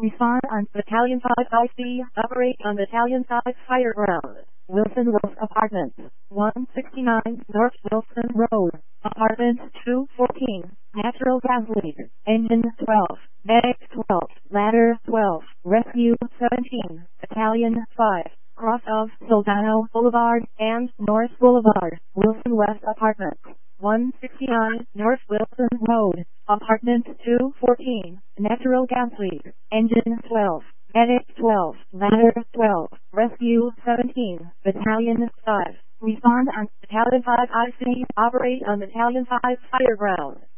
Respond on Battalion 5 IC. Operate on Battalion 5 Fire Ground. Wilson Wolf Apartments. 169 North Wilson Road. Apartment 214. Natural gas leak. Engine 12. Medic 12. Ladder 12. Rescue 17. Battalion 5. Cross of Soldano Boulevard and North Boulevard. Wilson West Apartments. 169 North Wilson Road. Apartment 214. Natural gas leak. Engine 12. Medic 12. Ladder 12. Rescue 17. Battalion 5. Respond on Battalion 5 IC. Operate on Battalion 5 Fire Ground.